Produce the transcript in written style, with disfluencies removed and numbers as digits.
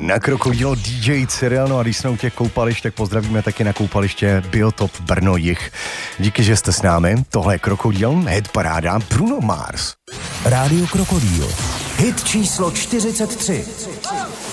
Na Krokodýlo DJ Cyril, no a když jsme u těch koupališť, tak pozdravíme taky na koupaliště Biotop Brno Jih. Díky, že jste s námi. Tohle je Krokodýl, hit paráda Bruno Mars. Rádio Krokodýl. Hit číslo 43.